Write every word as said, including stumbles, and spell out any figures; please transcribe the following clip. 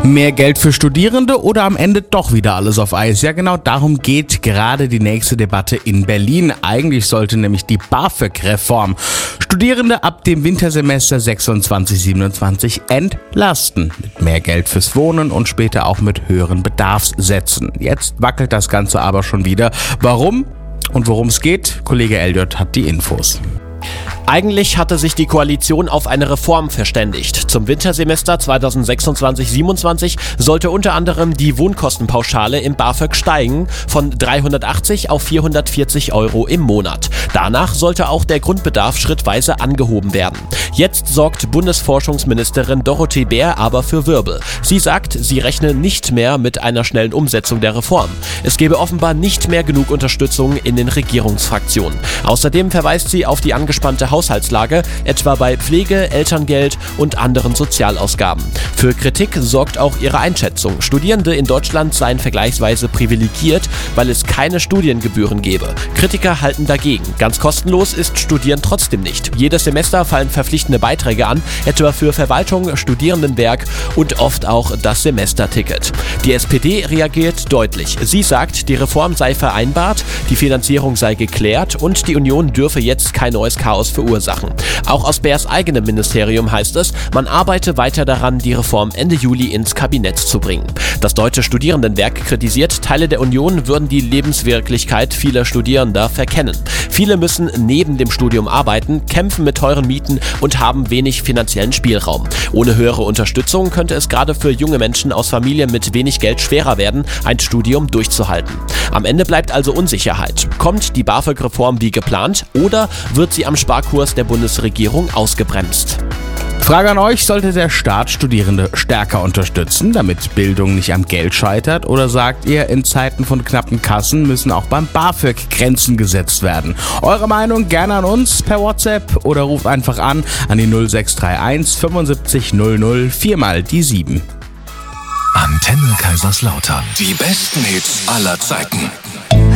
Mehr Geld für Studierende oder am Ende doch wieder alles auf Eis? Ja, genau darum geht gerade die nächste Debatte in Berlin. Eigentlich sollte nämlich die BAföG-Reform Studierende ab dem Wintersemester sechsundzwanzig siebenundzwanzig entlasten. Mit mehr Geld fürs Wohnen und später auch mit höheren Bedarfssätzen. Jetzt wackelt das Ganze aber schon wieder. Warum und worum es geht? Kollege Elliot hat die Infos. Eigentlich hatte sich die Koalition auf eine Reform verständigt. Zum Wintersemester zweitausendsechsundzwanzig siebenundzwanzig sollte unter anderem die Wohnkostenpauschale im BAföG steigen von dreihundertachtzig auf vierhundertvierzig Euro im Monat. Danach sollte auch der Grundbedarf schrittweise angehoben werden. Jetzt sorgt Bundesforschungsministerin Dorothee Bär aber für Wirbel. Sie sagt, sie rechne nicht mehr mit einer schnellen Umsetzung der Reform. Es gebe offenbar nicht mehr genug Unterstützung in den Regierungsfraktionen. Außerdem verweist sie auf die angespannte Haushaltslage, etwa bei Pflege, Elterngeld und anderen Sozialausgaben. Für Kritik sorgt auch ihre Einschätzung. Studierende in Deutschland seien vergleichsweise privilegiert, weil es keine Studiengebühren gebe. Kritiker halten dagegen. Ganz kostenlos ist Studieren trotzdem nicht. Jedes Semester fallen verpflichtende Beiträge an, etwa für Verwaltung, Studierendenwerk und oft auch das Semesterticket. Die S P D reagiert deutlich. Sie sagt, die Reform sei vereinbart, die Finanzierung sei geklärt und die Union dürfe jetzt kein neues Chaos verursachen. Auch aus Bärs eigenem Ministerium heißt es, man arbeite weiter daran, die Reform Ende Juli ins Kabinett zu bringen. Das Deutsche Studierendenwerk kritisiert, Teile der Union würden die Lebenswirklichkeit vieler Studierender verkennen. Viele müssen neben dem Studium arbeiten, kämpfen mit teuren Mieten und haben wenig finanziellen Spielraum. Ohne höhere Unterstützung könnte es gerade für junge Menschen aus Familien mit wenig Geld schwerer werden, ein Studium durchzuhalten. Am Ende bleibt also Unsicherheit. Kommt die BAföG-Reform wie geplant oder wird sie am Sparkurs der Bundesregierung ausgebremst? Frage an euch, sollte der Staat Studierende stärker unterstützen, damit Bildung nicht am Geld scheitert? Oder sagt ihr, in Zeiten von knappen Kassen müssen auch beim BAföG Grenzen gesetzt werden? Eure Meinung gerne an uns per WhatsApp oder ruft einfach an an die null sechs drei eins fünfundsiebzig null null vier mal die sieben. Antenne Kaiserslautern. Die besten Hits aller Zeiten.